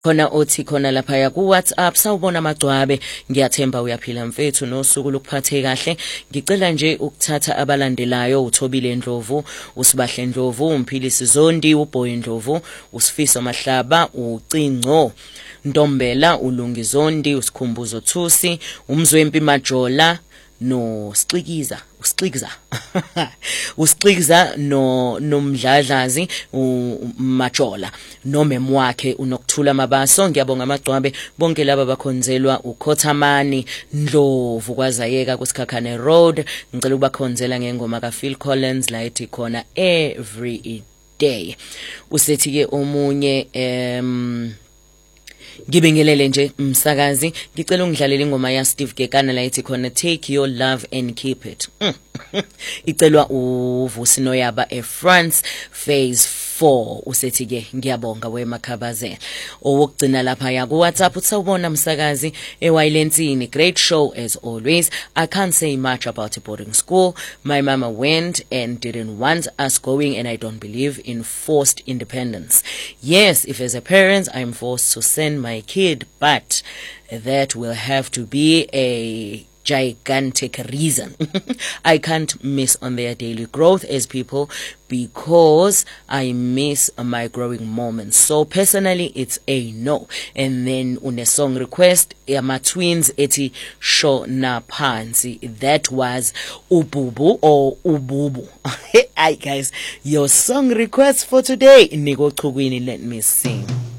Khona othi khona lapha ya ku WhatsApp sawubona amagcwabe ngiyathemba uyaphila mfethu nosuku lokuphathe kahle ngicela nje ukuthatha abalandelayo uThobile Ndlovu uSibahle Ndlovu uMphilisi Zondi uBoy Ndlovu uSifiso Mahlaba uCingco Ntombela uLungi Zondi uSikhumbuzo Thusi uMzwempi Majola no Usixikiza nomdladlazi uMajola nomem wakhe uNokuthula Mabaso. Ngiyabonga amagcwabe bonke laba bakhonzelwa uKhothamani Ndlovu kwaZayeka kuSikhakhane Road. Ngicela ukubakhonzela ngengoma kaPhil Collins la ethi khona every day. Usethi ke omunye ngibingelele nje umsakazi ngicela ungidlalele ingoma ya Steve Gekana la ethi khona take your love and keep it. Icelwa uVusi Noyaba eFrance phase 4. Usethi ke ngiyabonga weMakhabazela. Owokugcina lapha ya ku WhatsApp uthawubona umsakazi eWilensini. Great show as always. I can't say much about a boarding school. My mama went and didn't want us going, and I don't believe in forced independence. Yes, if as a parent I'm forced to send my kid, but that will have to be a gigantic reason. I can't miss on their daily growth as people because I miss my growing moments. So personally it's a no. And then on a song request my twins eti Shona Pansi, that was Ububu or Ububu. Hi guys, your song request for today Nigo Chugwini, let me sing.